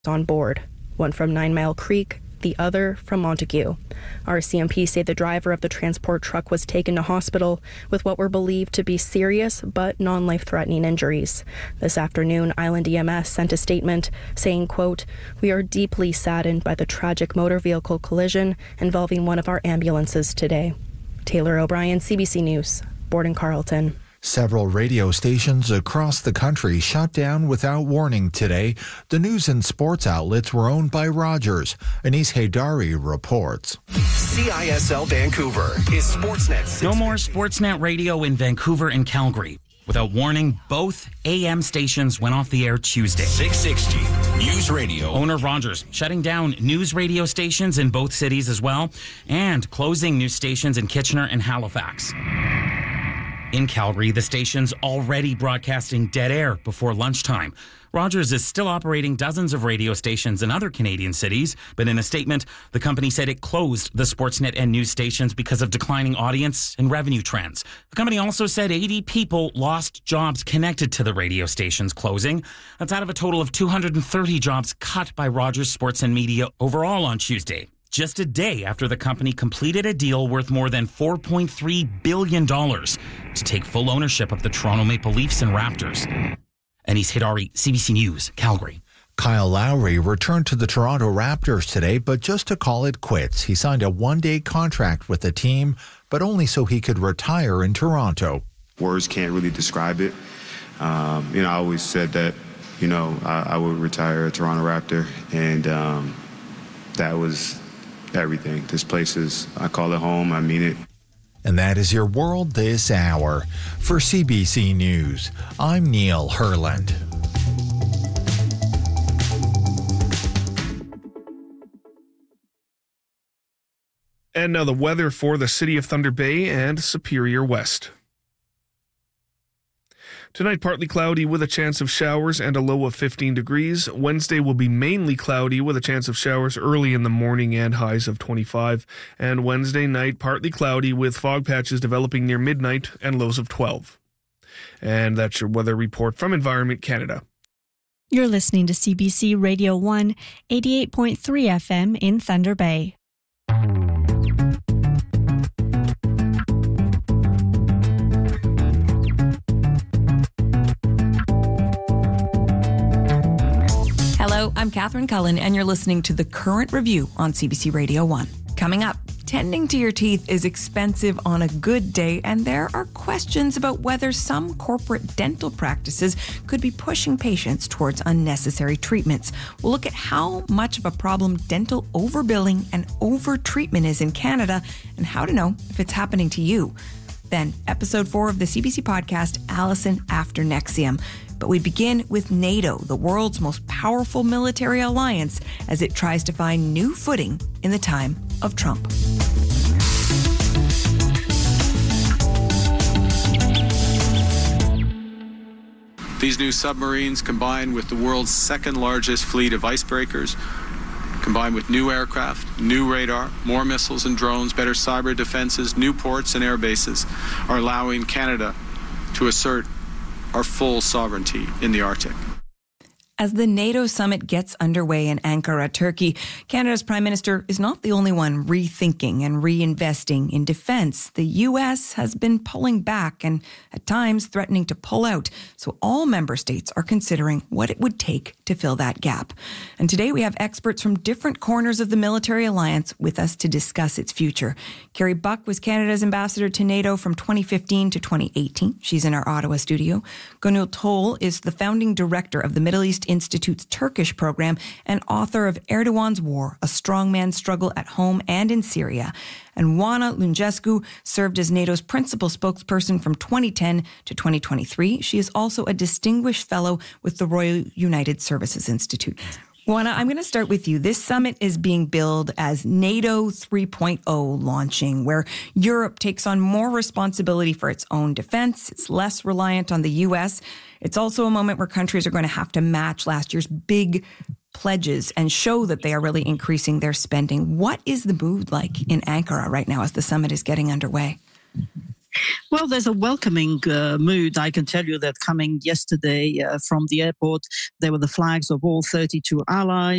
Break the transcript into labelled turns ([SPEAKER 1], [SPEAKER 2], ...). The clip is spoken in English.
[SPEAKER 1] on board, one from 9 Mile Creek, the other from Montague. RCMP say the driver of the transport truck was taken to hospital with what were believed to be serious but non-life-threatening injuries. This afternoon, Island EMS sent a statement saying, quote, "We are deeply saddened by the tragic motor vehicle collision involving one of our ambulances today." Taylor O'Brien, CBC News, Borden Carlton.
[SPEAKER 2] Several radio stations across the country shut down without warning today. The news and sports outlets were owned by Rogers. Anis Haydari reports.
[SPEAKER 3] CISL Vancouver is Sportsnet.
[SPEAKER 4] No more Sportsnet radio in Vancouver and Calgary. Without warning, both AM stations went off the air Tuesday.
[SPEAKER 3] 660 News Radio.
[SPEAKER 4] Owner Rogers shutting down news radio stations in both cities as well, and closing news stations in Kitchener and Halifax. In Calgary, the station's already broadcasting dead air before lunchtime. Rogers is still operating dozens of radio stations in other Canadian cities, but in a statement, the company said it closed the Sportsnet and news stations because of declining audience and revenue trends. The company also said 80 people lost jobs connected to the radio stations closing. That's out of a total of 230 jobs cut by Rogers Sports and Media overall on Tuesday, just a day after the company completed a deal worth more than $4.3 billion to take full ownership of the Toronto Maple Leafs and Raptors. Anis Haydari, CBC News, Calgary.
[SPEAKER 2] Kyle Lowry returned to the Toronto Raptors today, but just to call it quits. He signed a one-day contract with the team, but only so he could retire in Toronto.
[SPEAKER 5] Words can't really describe it. I always said that, I would retire a Toronto Raptor, and that was everything. This place I call it home. I mean it.
[SPEAKER 2] And that is your world this hour. For CBC News, I'm Neil Herland.
[SPEAKER 6] And now the weather for the city of Thunder Bay and Superior West. Tonight, partly cloudy with a chance of showers and a low of 15 degrees. Wednesday will be mainly cloudy with a chance of showers early in the morning and highs of 25. And Wednesday night, partly cloudy with fog patches developing near midnight and lows of 12. And that's your weather report from Environment Canada.
[SPEAKER 7] You're listening to CBC Radio 1, 88.3 FM in Thunder Bay.
[SPEAKER 8] Hello, I'm Catherine Cullen, and you're listening to The Current Review on CBC Radio 1. Coming up, tending to your teeth is expensive on a good day, and there are questions about whether some corporate dental practices could be pushing patients towards unnecessary treatments. We'll look at how much of a problem dental overbilling and overtreatment is in Canada, and how to know if it's happening to you. Then, episode 4 of the CBC podcast, Allison After NXIVM. But we begin with NATO, the world's most powerful military alliance, as it tries to find new footing in the time of Trump.
[SPEAKER 9] These new submarines, combined with the world's second largest fleet of icebreakers, combined with new aircraft, new radar, more missiles and drones, better cyber defenses, new ports and air bases, are allowing Canada to assert our full sovereignty in the Arctic.
[SPEAKER 8] As the NATO summit gets underway in Ankara, Turkey, Canada's Prime Minister is not the only one rethinking and reinvesting in defense. The U.S. has been pulling back and at times threatening to pull out. So all member states are considering what it would take to fill that gap. And today we have experts from different corners of the military alliance with us to discuss its future. Carrie Buck was Canada's ambassador to NATO from 2015 to 2018. She's in our Ottawa studio. Gönül Tol is the founding director of the Middle East Institute's Turkish program and author of Erdogan's War, A Strongman's Struggle at Home and in Syria. And Oana Lungescu served as NATO's principal spokesperson from 2010 to 2023. She is also a distinguished fellow with the Royal United Services Institute. Oana, I'm going to start with you. This summit is being billed as NATO 3.0 launching, where Europe takes on more responsibility for its own defense. It's less reliant on the U.S. It's also a moment where countries are going to have to match last year's big pledges and show that they are really increasing their spending. What is the mood like in Ankara right now as the summit is getting underway?
[SPEAKER 10] Well, there's a welcoming mood. I can tell you that coming yesterday from the airport, there were the flags of all 32 allies.